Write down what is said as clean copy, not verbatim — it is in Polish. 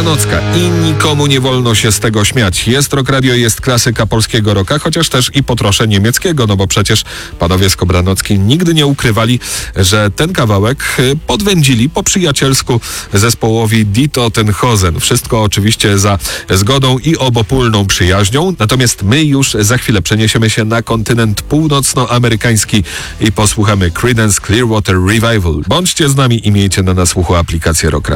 Skobranocka i nikomu nie wolno się z tego śmiać. Jest Rock Radio, jest klasyka polskiego rocka, chociaż też i po trosze niemieckiego, no bo przecież panowie Skobranocki nigdy nie ukrywali, że ten kawałek podwędzili po przyjacielsku zespołowi Die Totenhosen. Wszystko oczywiście za zgodą i obopólną przyjaźnią. Natomiast my już za chwilę przeniesiemy się na kontynent północnoamerykański i posłuchamy Creedence Clearwater Revival. Bądźcie z nami i miejcie na nasłuchu aplikację Rock Radio.